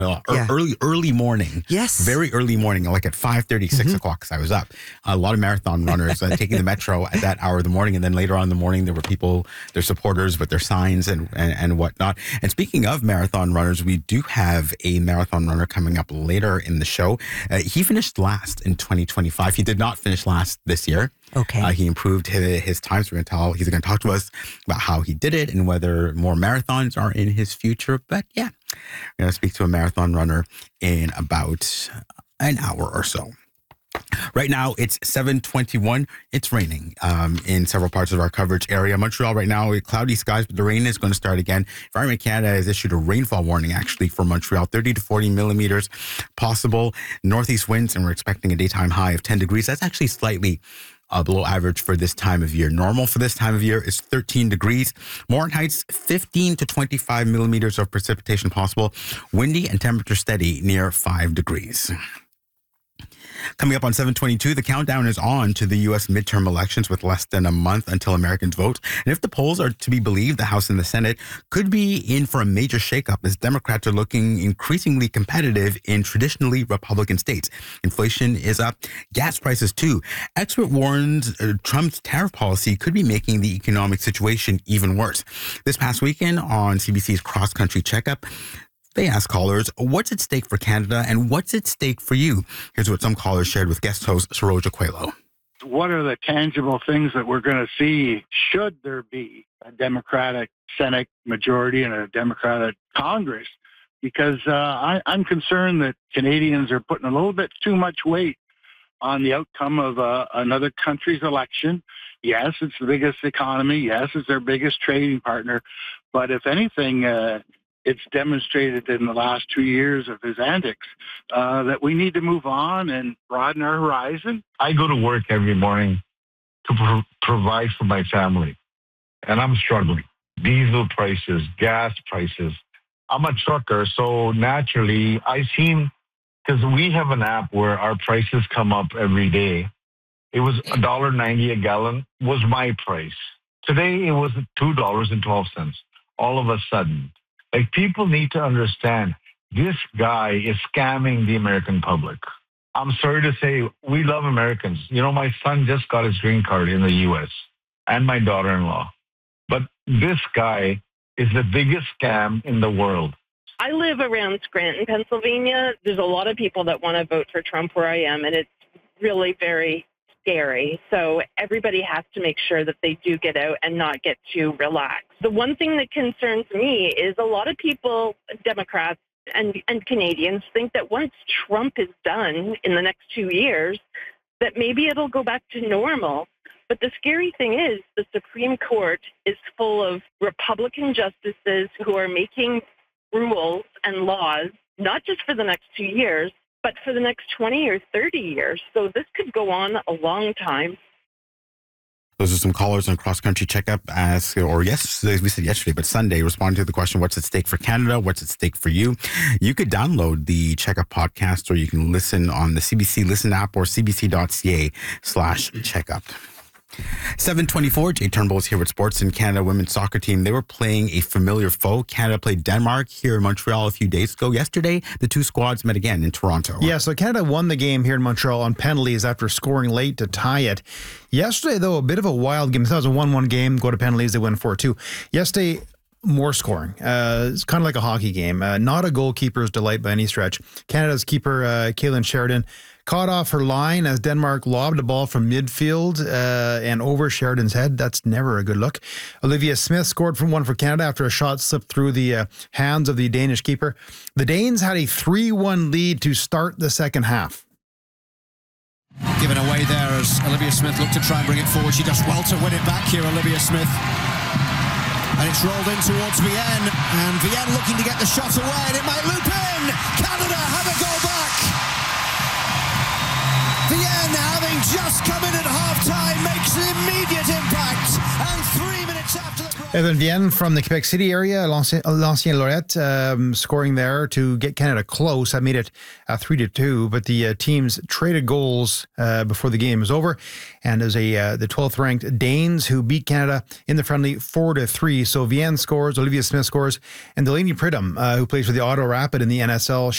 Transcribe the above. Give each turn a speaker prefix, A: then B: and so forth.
A: Yeah.
B: Early morning.
A: Yes.
B: Very early morning, like at 5:30, 6 o'clock, because I was up. A lot of marathon runners taking the metro at that hour of the morning. And then later on in the morning, there were people, their supporters with their signs and whatnot. And speaking of marathon runners, we do have a marathon runner coming up later in the show. He finished last in 2025. He did not finish last this year.
A: Okay.
B: He improved his times. He's going to talk to us about how he did it and whether more marathons are in his future. But yeah, we're going to speak to a marathon runner in about an hour or so. Right now, it's 7:21. It's raining in several parts of our coverage area. Montreal right now, cloudy skies, but the rain is going to start again. Environment Canada has issued a rainfall warning, actually, for Montreal, 30 to 40 millimeters possible. Northeast winds, and we're expecting a daytime high of 10 degrees. That's actually slightly below average for this time of year. Normal for this time of year is 13 degrees. Morin Heights, 15 to 25 millimeters of precipitation possible. Windy and temperature steady near 5 degrees. Coming up on 7:22, the countdown is on to the U.S. midterm elections with less than a month until Americans vote. And if the polls are to be believed, the House and the Senate could be in for a major shakeup as Democrats are looking increasingly competitive in traditionally Republican states. Inflation is up, gas prices too. Expert warns Trump's tariff policy could be making the economic situation even worse. This past weekend on CBC's Cross Country Checkup, they asked callers, what's at stake for Canada and what's at stake for you? Here's what some callers shared with guest host Saroja Coelho.
C: What are the tangible things that we're going to see should there be a Democratic Senate majority and a Democratic Congress? Because I'm concerned that Canadians are putting a little bit too much weight on the outcome of another country's election. Yes, it's the biggest economy. Yes, it's their biggest trading partner. But if anything, it's demonstrated in the last 2 years of his antics that we need to move on and broaden our horizon.
D: I go to work every morning to provide for my family, and I'm struggling. Diesel prices, gas prices. I'm a trucker, so naturally because we have an app where our prices come up every day. It was $1.90 a gallon was my price. Today, it was $2.12. All of a sudden. Like, people need to understand, this guy is scamming the American public. I'm sorry to say, we love Americans. You know, my son just got his green card in the U.S. and my daughter-in-law. But this guy is the biggest scam in the world.
E: I live around Scranton, Pennsylvania. There's a lot of people that want to vote for Trump where I am, and it's really very scary. So everybody has to make sure that they do get out and not get too relaxed. The one thing that concerns me is a lot of people, Democrats and Canadians, think that once Trump is done in the next 2 years, that maybe it'll go back to normal. But the scary thing is the Supreme Court is full of Republican justices who are making rules and laws, not just for the next 2 years, but for the next 20 or 30 years. So this could go on a long time.
B: Those are some callers on Cross Country Checkup we said yesterday, but Sunday, responding to the question, what's at stake for Canada? What's at stake for you? You could download the Checkup podcast, or you can listen on the CBC Listen app or cbc.ca/checkup. 7:24, Jay Turnbull is here with Sports in Canada women's soccer team. They were playing a familiar foe. Canada played Denmark here in Montreal a few days ago. Yesterday, the two squads met again in Toronto.
F: Yeah, so Canada won the game here in Montreal on penalties after scoring late to tie it. Yesterday, though, a bit of a wild game. That was a 1-1 game. Go to penalties, they win 4-2. Yesterday, more scoring. It's kind of like a hockey game. Not a goalkeeper's delight by any stretch. Canada's keeper, Kaylin Sheridan, caught off her line as Denmark lobbed a ball from midfield and over Sheridan's head. That's never a good look. Olivia Smith scored from one for Canada after a shot slipped through the hands of the Danish keeper. The Danes had a 3-1 lead to start the second half.
G: Given away there as Olivia Smith looked to try and bring it forward. She does well to win it back here, Olivia Smith. And it's rolled in towards Vienne. And Vienne looking to get the shot away, and it might loop in. Canada have a goal back. Vienne, having just come in at half-time, makes an immediate impact. And 3 minutes after the break...
F: Evan Vienne from the Quebec City area, L'Ancien Lorette, scoring there to get Canada close. That made it 3-2, but the teams traded goals before the game was over. And as the 12th-ranked Danes who beat Canada in the friendly 4-3. So Vienne scores, Olivia Smith scores, and Delaney Pridham, who plays for the Ottawa Rapid in the NSL,